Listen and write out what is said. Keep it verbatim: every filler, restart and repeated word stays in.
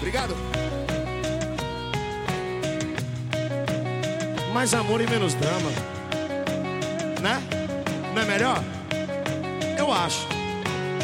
Obrigado. Mais amor e menos drama, né? Não é melhor? Eu acho.